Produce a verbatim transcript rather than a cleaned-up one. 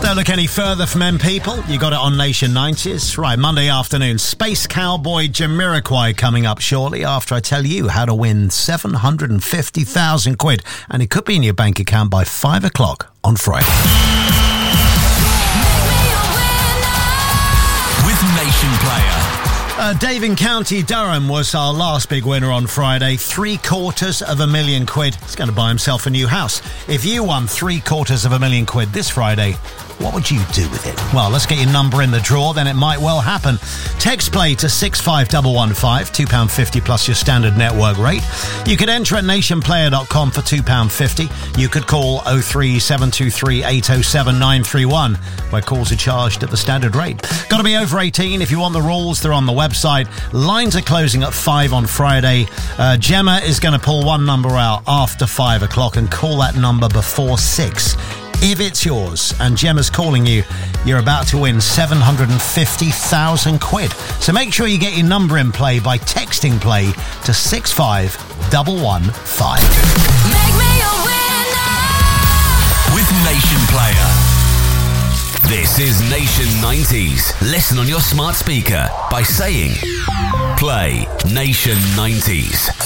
Don't look any further from them people. You got it on Nation nineties. Right, Monday afternoon. Space Cowboy Jamiroquai coming up shortly after I tell you how to win seven hundred fifty thousand quid. And it could be in your bank account by five o'clock on Friday. With Nation Player. Uh, Dave in County Durham was our last big winner on Friday. Three quarters of a million quid. He's going to buy himself a new house. If you won three quarters of a million quid this Friday, what would you do with it? Well, let's get your number in the draw, then it might well happen. Text play to six five one one five, two pounds fifty plus your standard network rate. You could enter at nation player dot com for two pounds fifty. You could call oh three seven two three eight oh seven nine three one, where calls are charged at the standard rate. Got to be over eighteen. If you want the rules, they're on the website. Lines are closing at five on Friday. Uh, Gemma is going to pull one number out after five o'clock and call that number before six. If it's yours and Gemma's calling you, you're about to win seven hundred fifty thousand quid. So make sure you get your number in play by texting play to six five one one five. Make me a winner. With Nation Player. This is Nation nineties. Listen on your smart speaker by saying, play Nation nineties.